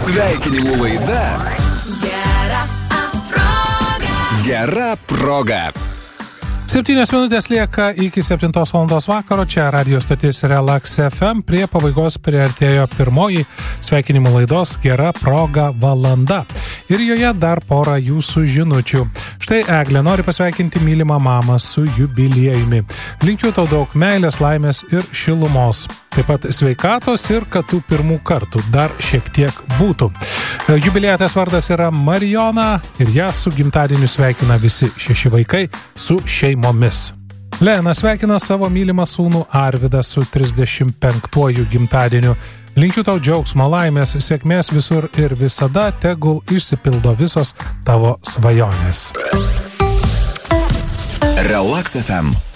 Sveikinimų laida Gera proga. 7 minutės lieka iki 7 valandos vakaro. Čia radio stotis Relax FM. Prie pabaigos priartėjo pirmoji sveikinimų laidos Gera proga valanda. Ir joje dar porą jūsų žinučių. Štai Eglė nori pasveikinti mylimą mamą su jubiliejumi. Linkiu tau daug meilės, laimės ir šilumos. Taip pat sveikatos ir kad tų pirmų kartų dar šiek tiek būtų. Jubiliejatės vardas yra Marijona ir ją su gimtadieniu sveikina visi 6 vaikai su šeimomis. Lena sveikina savo mylimą sūnų Arvidą su 35-uoju gimtadieniu. Linkiu tau džiaugsmo, laimės, sėkmės visur ir visada, tegul išsipildo visos tavo svajonės. Relax FM.